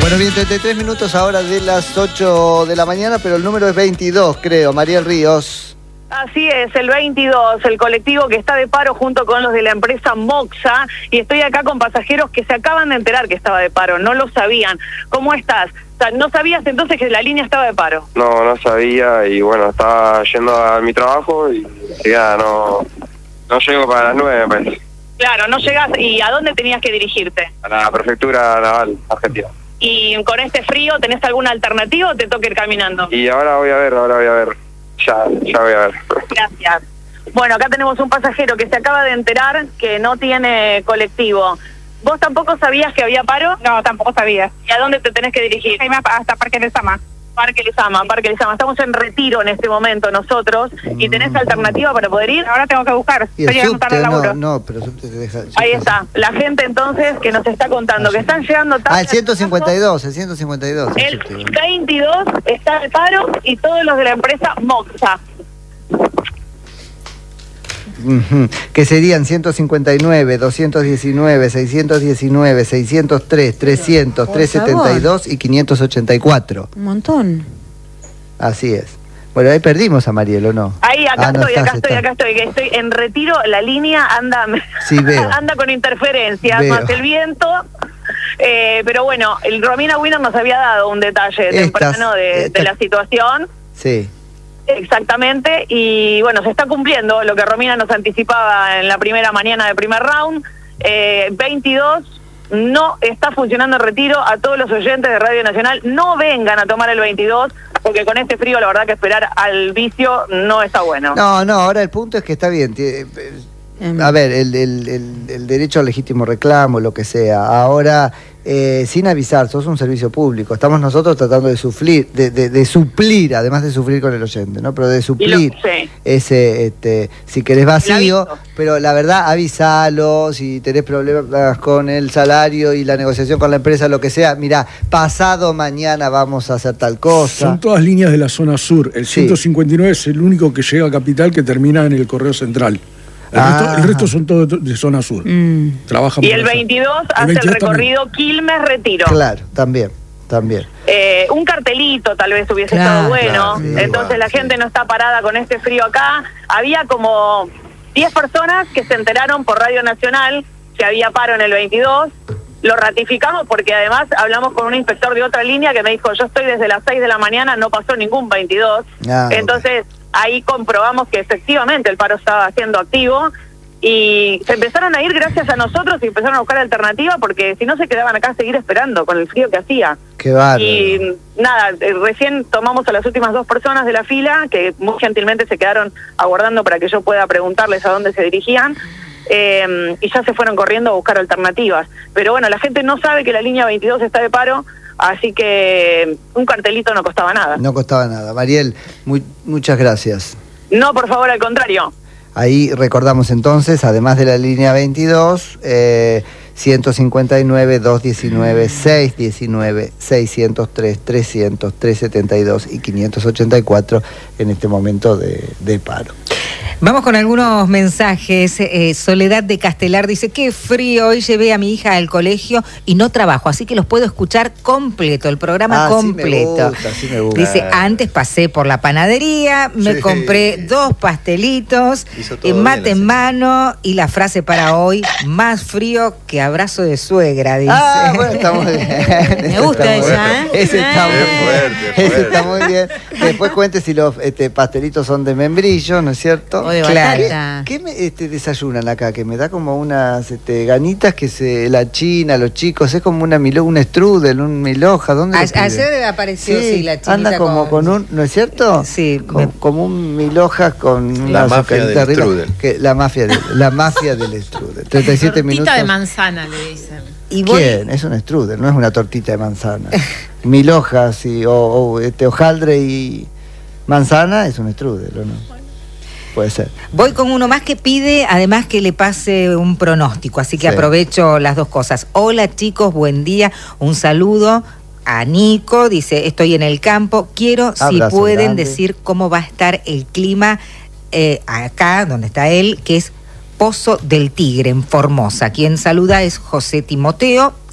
Bueno, bien, 33 minutos ahora de las 8 de la mañana, pero el número es 22, creo. Mariel Ríos. Así es, el 22, el colectivo que está de paro junto con los de la empresa Moxa, y estoy acá con pasajeros que se acaban de enterar que estaba de paro, no lo sabían. ¿Cómo estás? O sea, ¿no sabías entonces que la línea estaba de paro? No sabía, y bueno, estaba yendo a mi trabajo y ya no llego para las 9, me parece. Claro, no llegas. ¿Y a dónde tenías que dirigirte? A la prefectura naval argentina. ¿Y con este frío tenés alguna alternativa o te toca ir caminando? Y ahora voy a ver. Ya voy a ver. Gracias. Bueno, acá tenemos un pasajero que se acaba de enterar que no tiene colectivo. ¿Vos tampoco sabías que había paro? No, tampoco sabía. ¿Y a dónde te tenés que dirigir? Hasta Parque Lezama. Parque Lezama. Estamos en Retiro en este momento nosotros. ¿Y tenés alternativa para poder ir? Ahora tengo que buscar. ¿Y el Estoy llegando tarde al laburo. No, pero el subte te deja... Ahí está. La gente entonces que nos está contando que están llegando tarde. El 152. El 22 está de paro y todos los de la empresa Moxa. Que serían 159, 219, 619, 603, 300, 372 y 584. Un montón. Así es. Bueno, ahí perdimos a Mariel, ¿o no? Acá estoy en Retiro, la línea anda sí, veo. anda con interferencias, Veo. más el viento. Pero bueno, el Romina Winner nos había dado un detalle temprano de la situación. Sí. Exactamente, y bueno, se está cumpliendo lo que Romina nos anticipaba en la primera mañana de primer round. 22 no está funcionando en Retiro. A todos los oyentes de Radio Nacional, no vengan a tomar el 22, porque con este frío la verdad que esperar al vicio no está bueno. No, ahora el punto es que está bien. A ver, el derecho al legítimo reclamo, lo que sea. Ahora, sin avisar, sos un servicio público. Estamos nosotros tratando de suplir, además de sufrir con el oyente, ¿no? Pero de suplir ese, si querés vacío, pero la verdad, avisalo. Si tenés problemas con el salario y la negociación con la empresa, lo que sea, mirá, pasado mañana vamos a hacer tal cosa. Son todas líneas de la zona sur. El 159 es el único que llega a Capital que termina en el Correo Central. El resto son todos de zona sur. Trabajan y el 22 hace el recorrido Quilmes-Retiro. Claro, también. Un cartelito tal vez hubiese estado bueno. Entonces la gente no está parada con este frío acá. Había como 10 personas que se enteraron por Radio Nacional que había paro en el 22. Lo ratificamos porque además hablamos con un inspector de otra línea que me dijo, yo estoy desde las 6 de la mañana, no pasó ningún 22. Entonces ahí comprobamos que efectivamente el paro estaba siendo activo y se empezaron a ir gracias a nosotros y empezaron a buscar alternativas, porque si no se quedaban acá a seguir esperando con el frío que hacía. Qué bárbaro. Y nada, recién tomamos a las últimas 2 personas de la fila que muy gentilmente se quedaron aguardando para que yo pueda preguntarles a dónde se dirigían. Y ya se fueron corriendo a buscar alternativas. Pero bueno, la gente no sabe que la línea 22 está de paro, así que un cartelito no costaba nada. No costaba nada. Mariel, muchas gracias. No, por favor, al contrario. Ahí recordamos entonces, además de la línea 22, 159, 219, 619, 603, 300, 372 y 584 en este momento de paro. Vamos con algunos mensajes. Soledad de Castelar dice, qué frío, hoy llevé a mi hija al colegio y no trabajo, así que los puedo escuchar completo, el programa completo. Sí me gusta. Dice, antes pasé por la panadería, me compré 2 pastelitos, mate en mano y la frase para hoy, más frío que abrazo de suegra, dice. Bueno, está muy bien. Me gusta esa, ¿eh? Ese está muy bien. Después cuente si los pastelitos son de membrillo, ¿no es cierto? Claro. ¿Qué me desayunan acá? Que me da como unas ganitas que la china, los chicos, es como un strudel, un milhoja. ¿Dónde ayer apareció, la chinita. Anda como con un, ¿no es cierto? Sí. Como un milhoja con la mafia del strudel. La mafia del strudel. 37 minutos. Tortita de manzana, le dicen. ¿Quién? Es un strudel, no es una tortita de manzana. Milhojas o hojaldre y manzana es un strudel, ¿o no? Puede ser. Voy con uno más que pide, además, que le pase un pronóstico, así que aprovecho las 2 cosas. Hola chicos, buen día, un saludo a Nico, dice, estoy en el campo, quiero, si pueden decir cómo va a estar el clima acá, donde está él, que es Pozo del Tigre, en Formosa. Quien saluda es José Timoteo.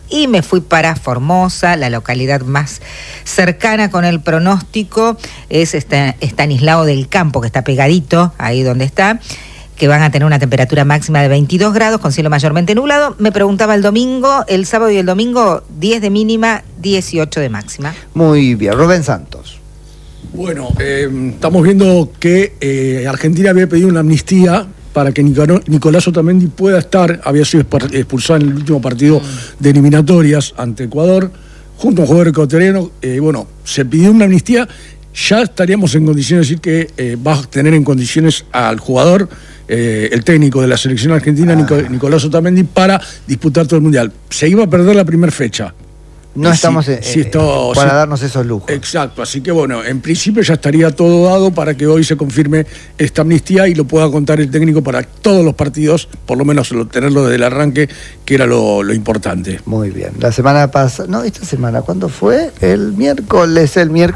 y me fui para Formosa, la localidad más cercana con el pronóstico es Estanislao del Campo, que está pegadito ahí donde está, que van a tener una temperatura máxima de 22 grados con cielo mayormente nublado. Me preguntaba el sábado y el domingo, 10 de mínima, 18 de máxima. Muy bien. Rubén Santos. Bueno, estamos viendo que Argentina había pedido una amnistía para que Nicolás Otamendi pueda estar, había sido expulsado en el último partido de eliminatorias ante Ecuador, junto a un jugador ecuatoriano. Bueno, se pidió una amnistía, ya estaríamos en condiciones de decir que va a tener en condiciones al jugador, el técnico de la selección argentina, Nicolás Otamendi, para disputar todo el Mundial. Se iba a perder la primera fecha. No estamos para darnos esos lujos. Exacto, así que bueno, en principio ya estaría todo dado para que hoy se confirme esta amnistía y lo pueda contar el técnico para todos los partidos, por lo menos tenerlo desde el arranque, que era lo importante. Muy bien. La semana pasada, no, esta semana, ¿cuándo fue? El miércoles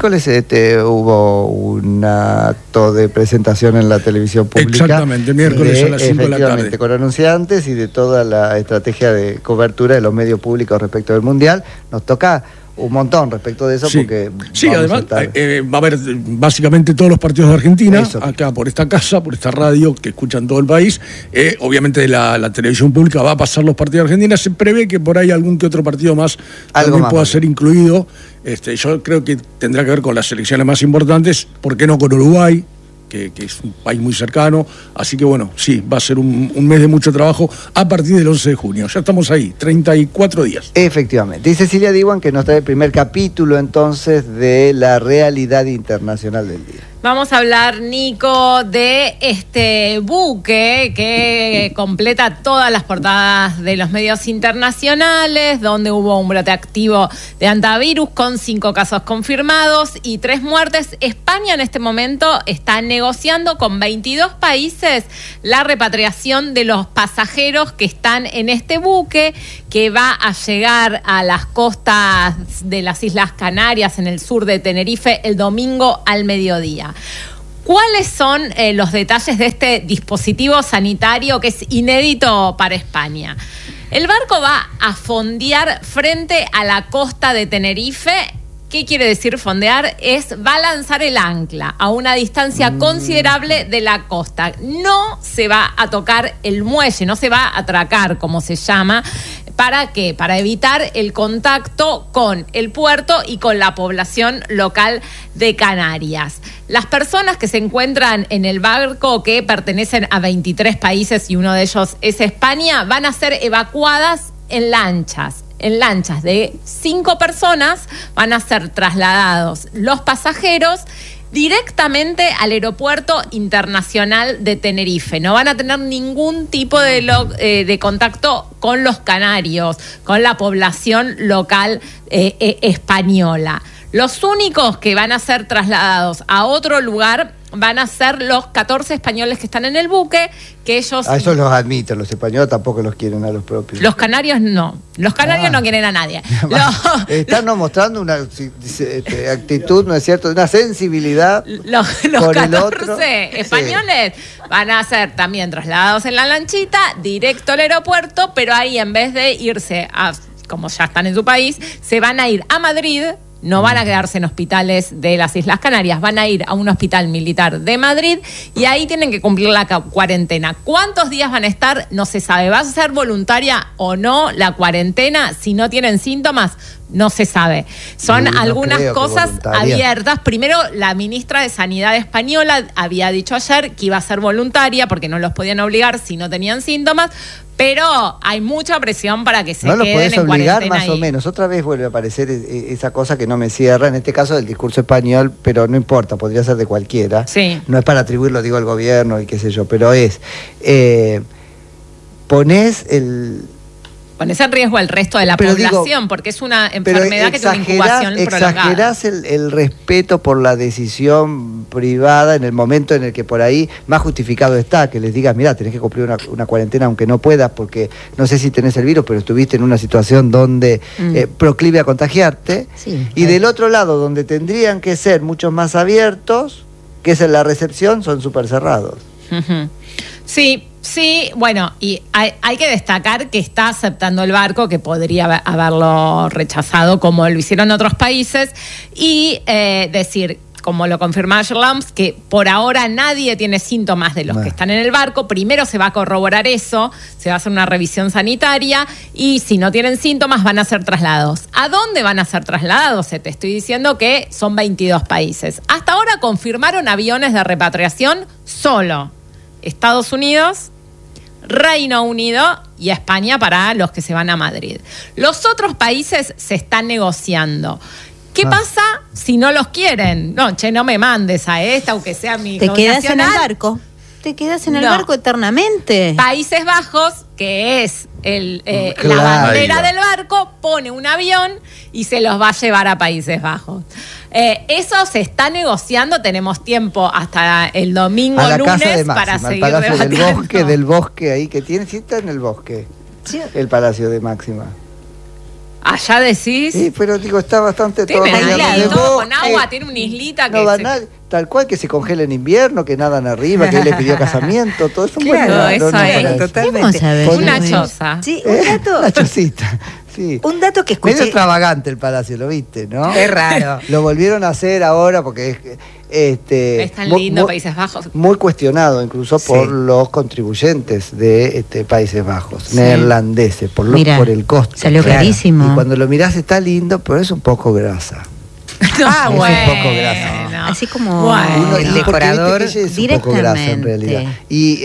hubo un acto de presentación en la televisión pública. Exactamente, miércoles a las 5 de la tarde. Con anunciantes y de toda la estrategia de cobertura de los medios públicos respecto del Mundial. Nos toca un montón respecto de eso, porque además va a haber básicamente todos los partidos de Argentina, acá por esta casa, por esta radio que escuchan todo el país. Obviamente la televisión pública va a pasar los partidos de Argentina. Se prevé que por ahí algún que otro partido más también pueda ser incluido. Yo creo que tendrá que ver con las selecciones más importantes, ¿por qué no con Uruguay? Que es un país muy cercano, así que bueno, sí, va a ser un mes de mucho trabajo a partir del 11 de junio. Ya estamos ahí, 34 días. Efectivamente. Y Cecilia Diwan, que nos trae el primer capítulo entonces de la realidad internacional del día. Vamos a hablar, Nico, de este buque que completa todas las portadas de los medios internacionales, donde hubo un brote activo de hantavirus con 5 casos confirmados y 3 muertes. España en este momento está negociando con 22 países la repatriación de los pasajeros que están en este buque, que va a llegar a las costas de las Islas Canarias, en el sur de Tenerife, el domingo al mediodía. ¿Cuáles son los detalles de este dispositivo sanitario que es inédito para España? El barco va a fondear frente a la costa de Tenerife. ¿Qué quiere decir fondear? Va a lanzar el ancla a una distancia considerable de la costa. No se va a tocar el muelle, no se va a atracar, como se llama. ¿Para qué? Para evitar el contacto con el puerto y con la población local de Canarias. Las personas que se encuentran en el barco, que pertenecen a 23 países y uno de ellos es España, van a ser evacuadas en lanchas. En lanchas de 5 personas van a ser trasladados los pasajeros directamente al aeropuerto internacional de Tenerife. No van a tener ningún tipo de contacto con los canarios, con la población local española. Los únicos que van a ser trasladados a otro lugar van a ser los 14 españoles que están en el buque, que ellos... A esos los admiten, los españoles tampoco los quieren a los propios. Los canarios no. Los canarios no quieren a nadie. Están mostrando una actitud, ¿no es cierto? Una sensibilidad. Los 14 españoles van a ser también trasladados en la lanchita, directo al aeropuerto, pero ahí en vez de irse como ya están en su país, se van a ir a Madrid. No van a quedarse en hospitales de las Islas Canarias, van a ir a un hospital militar de Madrid y ahí tienen que cumplir la cuarentena. ¿Cuántos días van a estar? No se sabe. ¿Va a ser voluntaria o no la cuarentena? Si no tienen síntomas, no se sabe. Son algunas cosas abiertas. Primero, la ministra de Sanidad española había dicho ayer que iba a ser voluntaria porque no los podían obligar si no tenían síntomas. Pero hay mucha presión para que se queden en cuarentena. No los podés obligar más o menos. Otra vez vuelve a aparecer esa cosa que no me cierra, en este caso del discurso español, pero no importa, podría ser de cualquiera. Sí. No es para atribuirlo, digo, al gobierno y qué sé yo, pero pones en riesgo el resto de la población, porque es una enfermedad que tiene una incubación prolongada. Exagerás el respeto por la decisión privada en el momento en el que por ahí más justificado está, que les digas, mirá, tenés que cumplir una cuarentena aunque no puedas, porque no sé si tenés el virus, pero estuviste en una situación donde proclive a contagiarte. Sí, y del otro lado, donde tendrían que ser muchos más abiertos, que es en la recepción, son súper cerrados. Sí, Sí, bueno, y hay que destacar que está aceptando el barco, que podría haberlo rechazado como lo hicieron otros países, y decir, como lo confirmaba Sherlams, que por ahora nadie tiene síntomas de los que están en el barco. Primero se va a corroborar eso, se va a hacer una revisión sanitaria, y si no tienen síntomas van a ser trasladados. ¿A dónde van a ser trasladados? Te estoy diciendo que son 22 países. Hasta ahora confirmaron aviones de repatriación solo Estados Unidos, Reino Unido y España para los que se van a Madrid. Los otros países se están negociando. ¿Qué pasa si no los quieren? No, no me mandes a esta, aunque sea mi Te quedas en el barco. Te quedas en el barco eternamente. Países Bajos, que es la bandera del barco, pone un avión y se los va a llevar a Países Bajos. Eso se está negociando, tenemos tiempo hasta el domingo, lunes, para seguir debatiendo. Del bosque ahí que tiene, sí está en el bosque, el Palacio de Máxima. ¿Allá decís? Sí, pero digo, está bastante todo con agua, tiene una islita que tal cual, que se congela en invierno, que nadan arriba, que él le pidió casamiento, todo eso. Claro, eso es totalmente. Una choza. Sí, un dato. Una chocita. Sí. Un dato que escuché. Medio extravagante el palacio, ¿lo viste, no? Es raro. Lo volvieron a hacer ahora porque es tan lindo Países Bajos. Muy cuestionado incluso por los contribuyentes de Países Bajos, neerlandeses, por el costo. Salió carísimo. Y cuando lo mirás está lindo, pero es un poco grasa. Ah, bueno. Es un poco grasa. Así como el decorador es un poco grasa en realidad. Y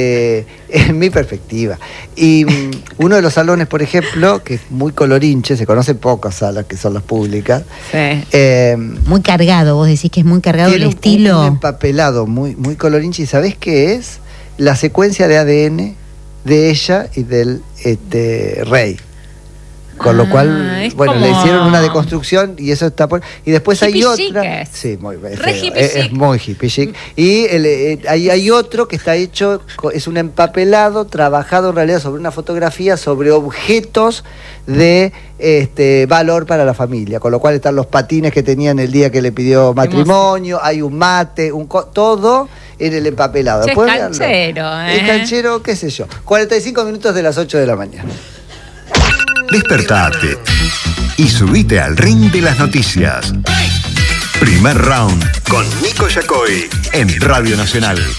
en mi perspectiva. Y uno de los salones, por ejemplo, que es muy colorinche, se conocen pocas salas que son las públicas. Sí. Muy cargado, vos decís que es muy cargado el estilo. Un empapelado muy, muy colorinche. ¿Y sabés qué es? La secuencia de ADN de ella y del rey. Con lo cual, bueno, le hicieron una deconstrucción y eso está por... Y después hay otra... Sí, muy es muy hippie chic. Y hay otro que está hecho, es un empapelado trabajado en realidad sobre una fotografía, sobre objetos de valor para la familia. Con lo cual están los patines que tenían el día que le pidió matrimonio, hay un mate, todo en el empapelado. Es canchero, Es canchero, qué sé yo. 45 minutos de las 8 de la mañana. Despertate y subite al ring de las noticias. Primer round con Nico Yacoy en Radio Nacional.